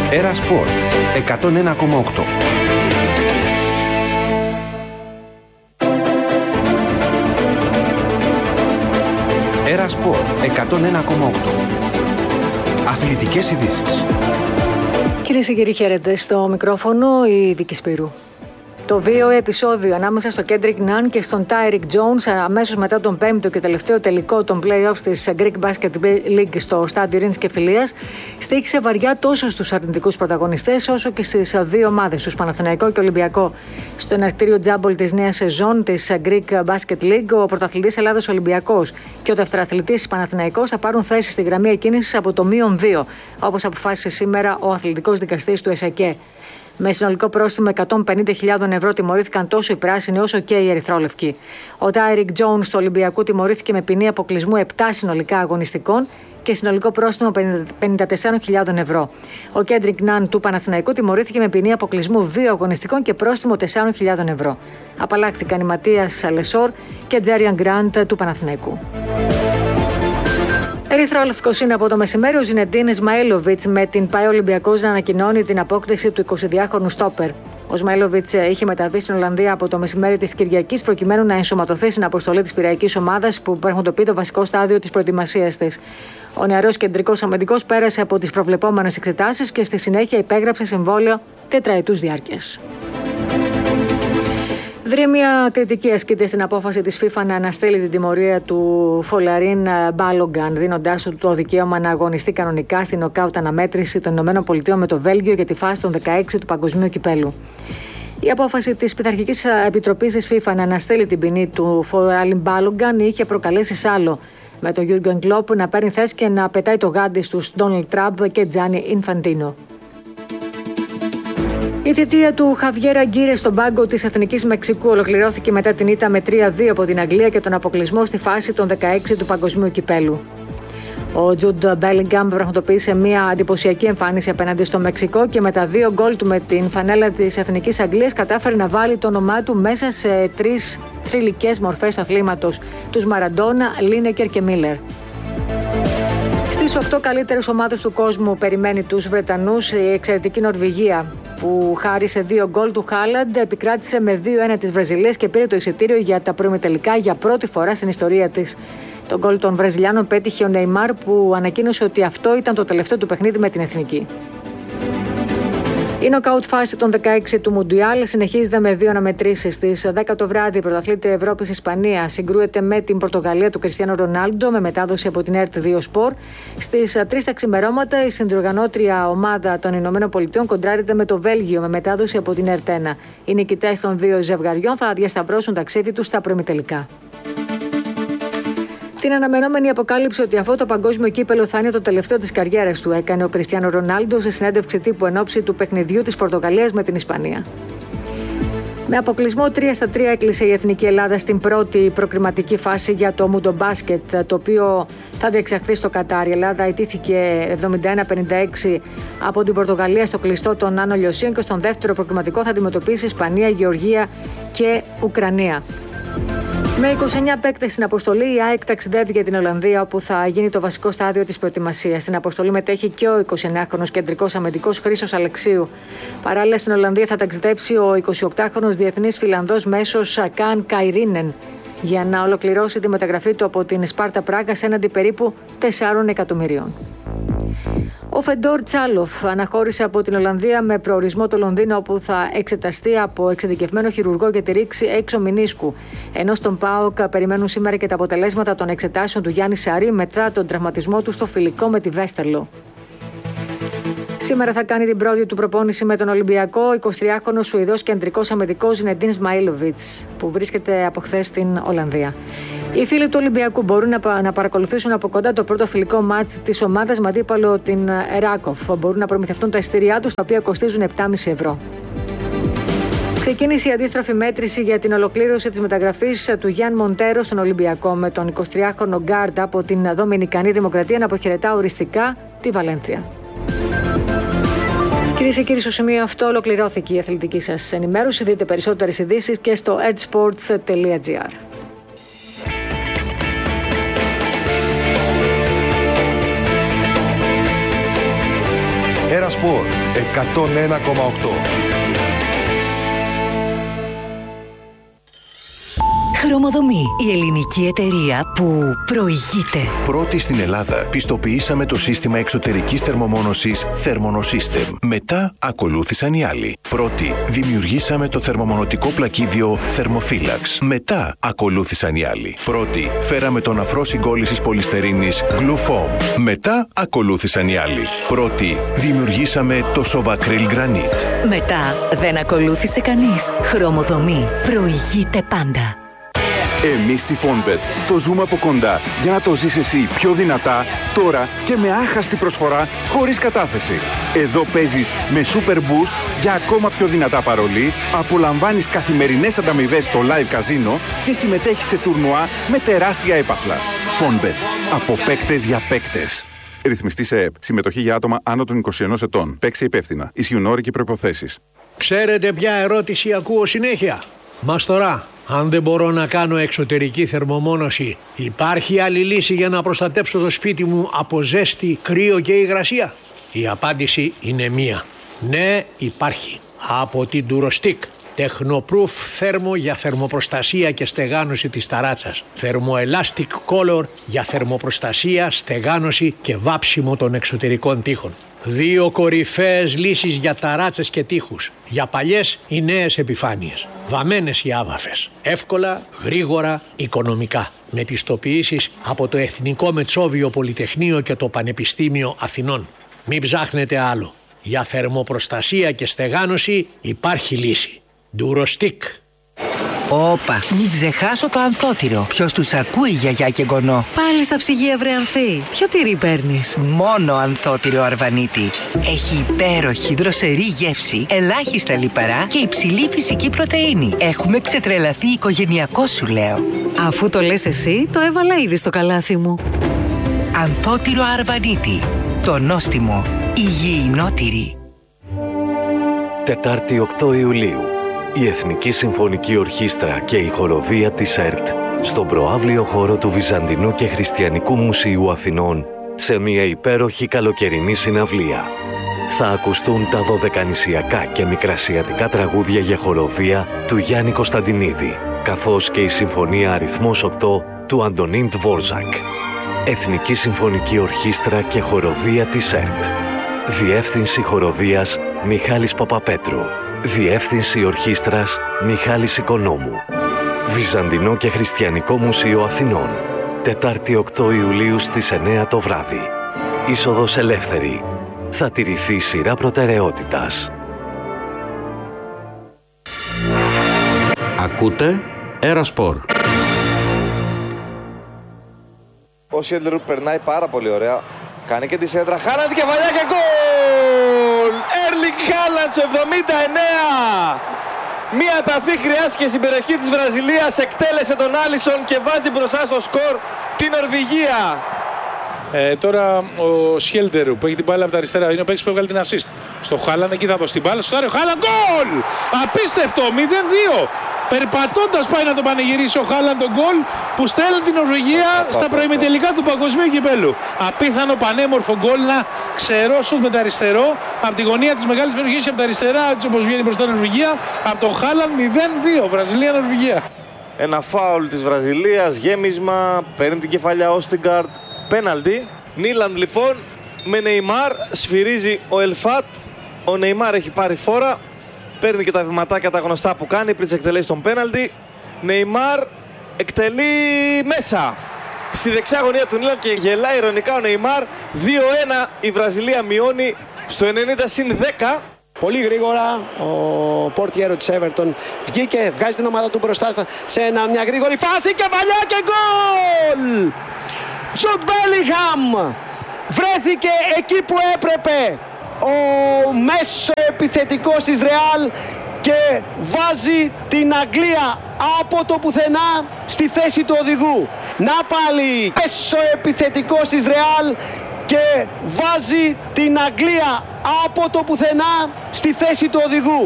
Έρα Σπορ 101,8. Έρα Σπορ 101,8. Αθλητικές ειδήσεις. Κυρίες και κύριοι, χαίρετε. Στο μικρόφωνο η Βίκη Σπύρου. Το βίαιο επεισόδιο ανάμεσα στο Kendrick Nunn και στον Tyreek Jones αμέσως μετά τον πέμπτο και τελευταίο τελικό των play-offs της Greek Basketball League στο στάδιο Ειρήνης και Φιλίας στοίχησε βαριά τόσο στους αρνητικούς πρωταγωνιστές όσο και στις δύο ομάδες, τους Παναθηναϊκό και Ολυμπιακό. Στο εναρκτήριο τζάμπολ της νέας σεζόν της Greek Basket League, ο πρωταθλητής Ελλάδας Ολυμπιακός και ο δευτεραθλητής Παναθηναϊκός θα πάρουν θέση στη γραμμή εκκίνησης από το -2, όπως αποφάσισε σήμερα ο αθλητικός δικαστής του ΕΣΑΚΕ. Με συνολικό πρόστιμο 150.000 ευρώ τιμωρήθηκαν τόσο οι πράσινοι όσο και οι ερυθρόλευκοι. Ο Tyreek Jones του Ολυμπιακού τιμωρήθηκε με ποινή αποκλεισμού 7 συνολικά αγωνιστικών και συνολικό πρόστιμο 54.000 ευρώ. Ο Kendrick Nunn του Παναθηναϊκού τιμωρήθηκε με ποινή αποκλεισμού 2 αγωνιστικών και πρόστιμο 4.000 ευρώ. Απαλλάχθηκαν οι Ματίας Λεσόρ και Τζέριαν Γκραντ του Παναθηναϊκού. Ερυθρόλευκος είναι από το μεσημέρι ο Ζινεντίν Ισμαήλοβιτς, με την ΠΑΕ Ολυμπιακός να ανακοινώνει την απόκτηση του 22χρονου στόπερ. Ο Ισμαήλοβιτς είχε μεταβεί στην Ολλανδία από το μεσημέρι της Κυριακής προκειμένου να ενσωματωθεί στην αποστολή της πειραϊκής ομάδας που πραγματοποιεί το βασικό στάδιο της προετοιμασίας της. Ο νεαρός κεντρικός αμυντικός πέρασε από τις προβλεπόμενες εξετάσεις και στη συνέχεια υπέγραψε συμβόλαιο τετραετούς διάρκειας. Δρύμια κριτική ασκείται στην απόφαση της FIFA να αναστείλει την τιμωρία του Φολαρίν Μπάλογκαν, δίνοντάς του το δικαίωμα να αγωνιστεί κανονικά στην νοκάουτ αναμέτρηση των ΗΠΑ με το Βέλγιο για τη φάση των 16 του Παγκοσμίου Κυπέλου. Η απόφαση της Πειθαρχικής Επιτροπής της FIFA να αναστείλει την ποινή του Φολαρίν Μπάλογκαν είχε προκαλέσει σάλο, με τον Γιούργεν Κλόπ να παίρνει θέση και να πετάει το γάντι στους Ντόναλντ Τραμπ και Τζάνι Ινφαντίνο. Η θητεία του Χαβιέρα Γκίρε στον πάγκο της Εθνικής Μεξικού ολοκληρώθηκε μετά την ήττα με 3-2 από την Αγγλία και τον αποκλεισμό στη φάση των 16 του Παγκοσμίου Κυπέλου. Ο Τζουντ Μπέλιγγαμ πραγματοποίησε μια εντυπωσιακή εμφάνιση απέναντι στο Μεξικό και με τα 2 γκολ του με την φανέλα της Εθνικής Αγγλίας κατάφερε να βάλει το όνομά του μέσα σε 3 θρυλικές μορφές του αθλήματος, τους Μαραντόνα, Λίνεκερ και Μίλλερ. Στις 8 καλύτερες ομάδες του κόσμου περιμένει τους Βρετανούς η εξαιρετική Νορβηγία, που χάρισε 2 γκολ του Χάλαντ, επικράτησε με 2-1 της Βραζιλίας και πήρε το εισιτήριο για τα προημιτελικά για πρώτη φορά στην ιστορία της. Το γκολ των Βραζιλιάνων πέτυχε ο Νεϊμάρ, που ανακοίνωσε ότι αυτό ήταν το τελευταίο του παιχνίδι με την εθνική. Η νοκάουτ φάση των 16 του Μουντιάλ συνεχίζεται με 2 αναμετρήσεις. Στις 10 το βράδυ η πρωταθλήτρια Ευρώπης Ισπανία συγκρούεται με την Πορτογαλία του Κριστιάνο Ρονάλντο με μετάδοση από την ΕΡΤ2 Σπορ. Στις 3 τα ξημερώματα η συνδιοργανώτρια ομάδα των Ηνωμένων Πολιτειών κοντράρεται με το Βέλγιο με μετάδοση από την ΕΡΤ1. Οι νικητές των 2 ζευγαριών θα διασταυρώσουν ταξίδι τους στα προημιτελικά. Την αναμενόμενη αποκάλυψη ότι αυτό το παγκόσμιο κύπελο θα είναι το τελευταίο της καριέρας του έκανε ο Κριστιάνο Ρονάλντο σε συνέντευξη τύπου εν ώψη του παιχνιδιού της Πορτογαλίας με την Ισπανία. Με αποκλεισμό 3-3 έκλεισε η Εθνική Ελλάδα στην πρώτη προκριματική φάση για το Μουντομπάσκετ, το οποίο θα διεξαχθεί στο Κατάρ. Η Ελλάδα ιτήθηκε 71-56 από την Πορτογαλία στο κλειστό των Άνω Λιωσίων και στον δεύτερο προκριματικό θα αντιμετωπίσει Ισπανία, Γεωργία και Ουκρανία. Με 29 παίκτες στην αποστολή, η ΑΕΚ ταξιδεύει για την Ολλανδία, όπου θα γίνει το βασικό στάδιο της προετοιμασίας. Στην αποστολή μετέχει και ο 29χρονος κεντρικός αμυντικός Χρήστος Αλεξίου. Παράλληλα, στην Ολλανδία θα ταξιδέψει ο 28χρονος διεθνής Φιλανδός μέσος Καν Καϊρίνεν για να ολοκληρώσει τη μεταγραφή του από την Σπάρτα Πράγας έναντι περίπου 4 εκατομμυρίων. Ο Φεντόρ Τσάλοφ αναχώρησε από την Ολλανδία με προορισμό το Λονδίνο, όπου θα εξεταστεί από εξειδικευμένο χειρουργό για τη ρήξη έξω μηνίσκου. Ενώ στον ΠΑΟΚ περιμένουν σήμερα και τα αποτελέσματα των εξετάσεων του Γιάννη Σαρή μετά τον τραυματισμό του στο φιλικό με τη Βέστερλο. Σήμερα θα κάνει την πρώτη του προπόνηση με τον Ολυμπιακό 23χρονος Σουηδός κεντρικός αμυντικός Ζινεντίν Ισμαήλοβιτς, που βρίσκεται από χθες στην Ολλανδία. Οι φίλοι του Ολυμπιακού μπορούν να παρακολουθήσουν από κοντά το πρώτο φιλικό μάτς της ομάδας με αντίπαλο την Ράκοφ. Μπορούν να προμηθευτούν τα εισιτήριά τους, τα οποία κοστίζουν 7,5 ευρώ. Ξεκίνησε η αντίστροφη μέτρηση για την ολοκλήρωση της μεταγραφής του Γιάν Μοντέρο στον Ολυμπιακό, με τον 23χρονο γκάρντ από την Δομινικανή Δημοκρατία να αποχαιρετά οριστικά τη Βαλένθια. Κυρίες και κύριοι, στο σημείο αυτό ολοκληρώθηκε η αθλητική σας ενημέρωση. Δείτε περισσότερες ειδήσεις και στο edgesports.gr. Έρα Ερασπορ 101,8. Χρωμοδομή, η ελληνική εταιρεία που προηγείται. Πρώτη στην Ελλάδα πιστοποιήσαμε το σύστημα εξωτερικής θερμομόνωσης Thermonosystem. Μετά ακολούθησαν οι άλλοι. Πρώτη δημιουργήσαμε το θερμομονωτικό πλακίδιο Thermophilax. Μετά ακολούθησαν οι άλλοι. Πρώτη φέραμε τον αφρό συγκόλλησης πολυστερίνης Glufoam. Μετά ακολούθησαν οι άλλοι. Πρώτη δημιουργήσαμε το Sovacryl Granite. Μετά δεν ακολούθησε κανείς. Χρωμοδομή, προηγείται πάντα. Εμείς στη Fonbet το ζούμε από κοντά για να το ζεις εσύ πιο δυνατά, τώρα και με άχαστη προσφορά χωρίς κατάθεση. Εδώ παίζεις με Super Boost για ακόμα πιο δυνατά παρολί, απολαμβάνεις καθημερινές ανταμοιβές στο live καζίνο και συμμετέχεις σε τουρνουά με τεράστια έπαθλα. Fonbet. Από παίκτες για παίκτες. Ρυθμιστή σε ΕΕΠ. Συμμετοχή για άτομα άνω των 21 ετών. Παίξε υπεύθυνα. Ισχύουν όροι και προϋποθέσεις. Ξέρετε ποια ερώτηση ακούω συνέχεια? Μαστορά, αν δεν μπορώ να κάνω εξωτερική θερμομόνωση, υπάρχει άλλη λύση για να προστατέψω το σπίτι μου από ζέστη, κρύο και υγρασία? Η απάντηση είναι μία. Ναι, υπάρχει. Από την Durostick. Technoproof θέρμο για θερμοπροστασία και στεγάνωση της ταράτσας. Thermoelastic Color για θερμοπροστασία, στεγάνωση και βάψιμο των εξωτερικών τοίχων. Δύο κορυφαίες λύσεις για ταράτσες και τοίχους. Για παλιές ή νέες επιφάνειες. Βαμμένες ή άβαφες. Εύκολα, γρήγορα, οικονομικά. Με πιστοποιήσεις από το Εθνικό Μετσόβιο Πολυτεχνείο και το Πανεπιστήμιο Αθηνών. Μην ψάχνετε άλλο. Για θερμοπροστασία και στεγάνωση υπάρχει λύση. Durostick. Όπα, μην ξεχάσω το ανθότυρο. Ποιος τους ακούει, γιαγιά και γονό? Πάλι στα ψυγεία, βρε Ανθή. Ποιο τυρί παίρνεις? Μόνο ανθότυρο Αρβανίτη. Έχει υπέροχη δροσερή γεύση, ελάχιστα λιπαρά και υψηλή φυσική πρωτεΐνη. Έχουμε ξετρελαθεί οικογενειακό, σου λέω. Αφού το λες εσύ, το έβαλα ήδη στο καλάθι μου. Ανθότυρο Αρβανίτη. Το νόστιμο. Υγιεινότηρη. Τετάρτη 8 Ιουλίου. Η Εθνική Συμφωνική Ορχήστρα και η χοροδία της ΕΡΤ στον προαύλιο χώρο του Βυζαντινού και Χριστιανικού Μουσείου Αθηνών σε μια υπέροχη καλοκαιρινή συναυλία. Θα ακουστούν τα δωδεκανησιακά και μικρασιατικά τραγούδια για χοροδία του Γιάννη Κωνσταντινίδη, καθώς και η Συμφωνία Αριθμός 8 του Αντωνίν Τβόρζακ. Εθνική Συμφωνική Ορχήστρα και χοροδία της ΕΡΤ. Διεύθυνση χοροδίας Μιχάλης Παπαπέτρου. Διεύθυνση Ορχήστρας Μιχάλης Οικονόμου. Βυζαντινό και Χριστιανικό Μουσείο Αθηνών. Τετάρτη 8 Ιουλίου στις 9 το βράδυ. Είσοδος ελεύθερη. Θα τηρηθεί σειρά προτεραιότητας. Ακούτε Ερασπορ. Ο Σιέλτερου περνάει πάρα πολύ ωραία. Κάνει και τη σέντρα. Χάλαντ, κεφαλιά και γκολ! Έρλινγκ Χάλαντ στο 79. Μία επαφή χρειάστηκε στην περιοχή της Βραζιλίας. Εκτέλεσε τον Άλισον και βάζει μπροστά στο σκορ την Νορβηγία. Τώρα ο Σιέλτερου που έχει την μπάλα από τα αριστερά είναι ο παίκτης που έβγαλε την assist. Στο Χάλαντ, εκεί θα δώσει την μπάλα. Στο Άριο Χάλαντ, γκολ! Απίστευτο, 0-2. Περπατώντας πάει να τον πανηγυρίσει ο Χάλαντ τον γκολ που στέλνει την Νορβηγία στα προημιτελικά του παγκοσμίου κυπέλου. Απίθανο πανέμορφο γκολ, να ξερώσουν με τα αριστερό από τη γωνία της μεγάλης περιοχής και από τα αριστερά, έτσι όπως βγαίνει μπροστά η Νορβηγία, από τον Χάλαντ. 0-2, Βραζιλία-Νορβηγία. Ένα φάουλ της Βραζιλίας, γέμισμα, παίρνει την κεφαλιά Όστιγκαρντ, πέναλτι. Νίλαντ λοιπόν με Νεϊμάρ, σφυρίζει ο Ελφάτ, ο Νεϊμάρ έχει πάρει φόρα. Παίρνει και τα βηματάκια τα γνωστά που κάνει πριν εξελέγει τον πέναλτι. Νεϊμάρ εκτελεί μέσα στη δεξιά γωνία του Νίλαντ και γελάει ειρωνικά ο Νεϊμάρ. 2-1 η Βραζιλία μειώνει στο 90+10. Πολύ γρήγορα ο πόρτιέρο της Everton βγήκε, βγάζει την ομάδα του μπροστά σε μια γρήγορη φάση και παλιά και γκολ! Τζουντ Μπέλιγχαμ βρέθηκε εκεί που έπρεπε. Ο μέσο επιθετικός της Ρεάλ και βάζει την Αγγλία από το πουθενά στη θέση του οδηγού. Να πάλι μέσο επιθετικός της Ρεάλ και βάζει την Αγγλία από το πουθενά στη θέση του οδηγού.